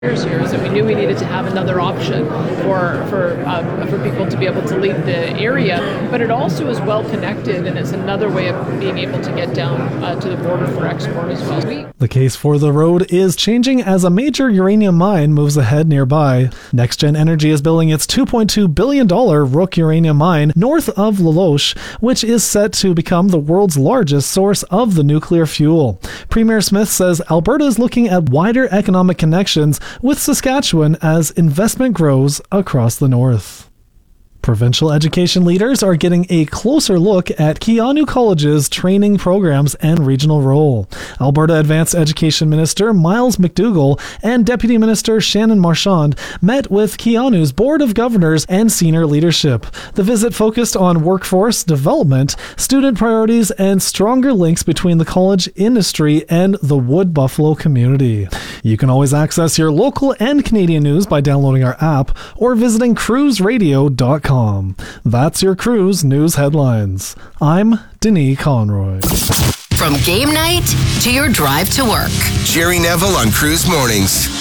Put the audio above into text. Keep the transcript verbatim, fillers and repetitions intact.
here is that we knew we needed to have another option for for uh, for people to be able to leave the area, but it also is well connected, and it's another way of being able to get down uh, to the border for export as well. We- the case for the road is changing as a major uranium mine moves ahead nearby. NextGen Energy is building its two point two billion dollars Rook uranium mine north of La Loche, which is set to become the world's largest source of the nuclear fuel. Premier Smith says Alberta is looking at wider economic connections with Saskatchewan as investment grows across the north. Provincial education leaders are getting a closer look at Keanu College's training programs and regional role. Alberta Advanced Education Minister Miles McDougall and Deputy Minister Shannon Marchand met with Keanu's Board of Governors and senior leadership. The visit focused on workforce development, student priorities, and stronger links between the college industry and the Wood Buffalo community. You can always access your local and Canadian news by downloading our app or visiting cruise radio dot com. That's your Cruise News headlines. I'm Denis Conroy. From game night to your drive to work. Jerry Neville on Cruise Mornings.